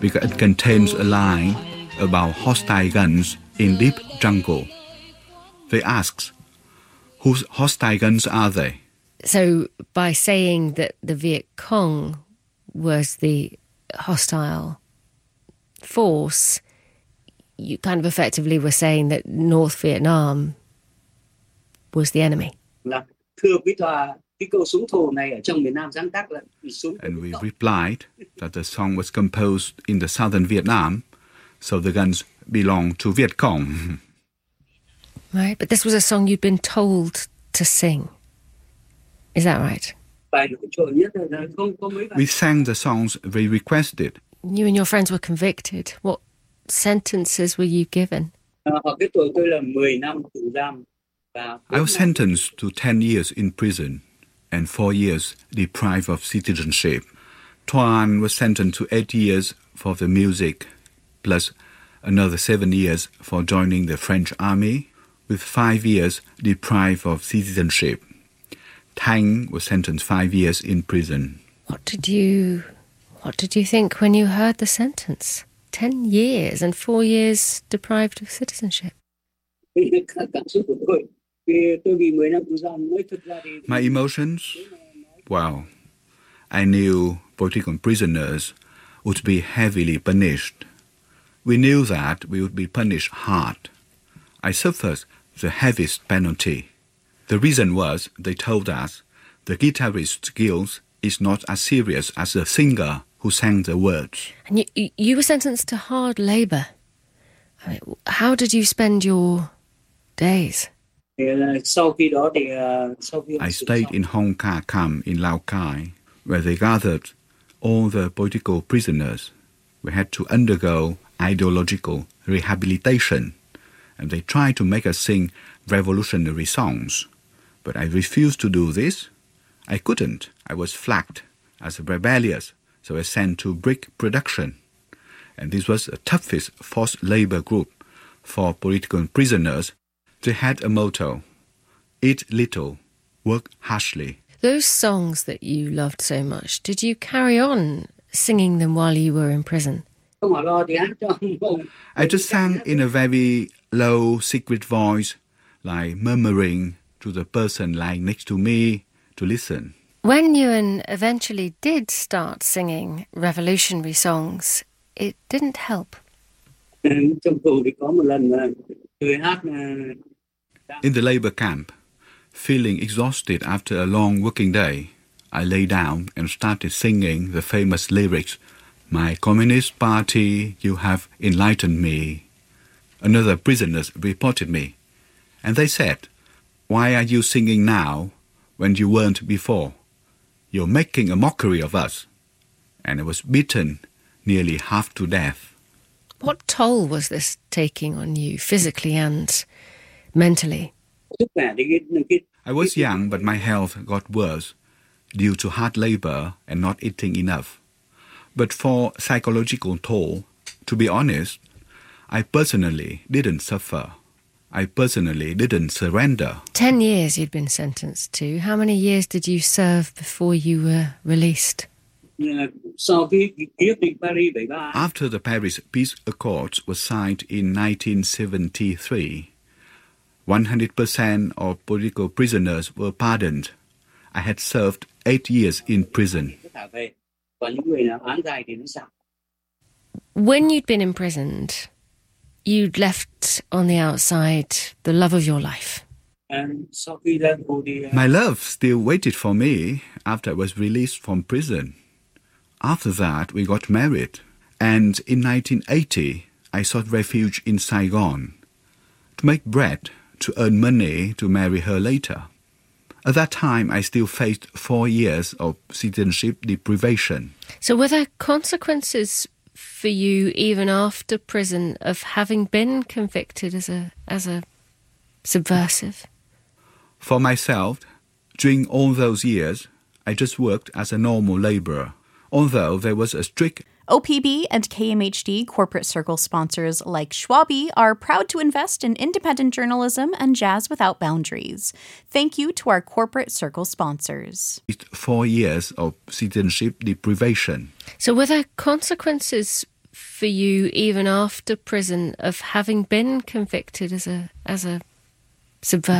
because it contains a line about hostile guns in deep jungle. They asked, whose hostile guns are they? So by saying that the Viet Cong was the hostile force, you kind of effectively were saying that North Vietnam was the enemy. And we replied that the song was composed in the southern Vietnam, so the guns belong to Viet Cong. Right, but this was a song you'd been told to sing. Is that right? We sang the songs they requested. You and your friends were convicted. What sentences were you given? I was sentenced to 10 years in prison and 4 years deprived of citizenship. Tuan was sentenced to 8 years for the music, plus another 7 years for joining the French army, with 5 years deprived of citizenship. Tang was sentenced 5 years in prison. What did you think when you heard the sentence? 10 years and 4 years deprived of citizenship. My emotions? Well, I knew political prisoners would be heavily punished. We knew that we would be punished hard. I suffered the heaviest penalty. The reason was, they told us, the guitarist's guilt is not as serious as the singer who sang the words. And you were sentenced to hard labour. I mean, how did you spend your days? I stayed in Hong Ka camp in Lao Cai, where they gathered all the political prisoners. We had to undergo ideological rehabilitation, and they tried to make us sing revolutionary songs. But I refused to do this. I couldn't. I was flagged as rebellious, so I was sent to brick production. And this was the toughest forced labor group for political prisoners. They had a motto: eat little, work harshly. Those songs that you loved so much, did you carry on singing them while you were in prison? I just sang in a very low, secret voice, like murmuring to the person lying next to me to listen. When Nguyen eventually did start singing revolutionary songs, it didn't help. In the labour camp, feeling exhausted after a long working day, I lay down and started singing the famous lyrics, "My Communist Party, you have enlightened me." Another prisoners reported me, and they said, "Why are you singing now when you weren't before? You're making a mockery of us." And I was beaten nearly half to death. What toll was this taking on you, physically and mentally? I was young, but my health got worse due to hard labor and not eating enough. But for psychological toll, to be honest, I personally didn't suffer. I personally didn't surrender. 10 years you'd been sentenced to. How many years did you serve before you were released? After the Paris Peace Accords was signed in 1973, 100% of political prisoners were pardoned. I had served 8 years in prison. When you'd been imprisoned, you'd left on the outside the love of your life. My love still waited for me after I was released from prison. After that, we got married, and in 1980, I sought refuge in Saigon to make bread, to earn money to marry her later. At that time, I still faced 4 years of citizenship deprivation. So were there consequences for you, even after prison, of having been convicted as a subversive? For myself, during all those years, I just worked as a normal labourer, although there was a strict... OPB and KMHD corporate circle sponsors like Schwabi are proud to invest in independent journalism and jazz without boundaries. Thank you to our corporate circle sponsors. 4 years of citizenship deprivation. So were there consequences for you even after prison of having been convicted as a subversive?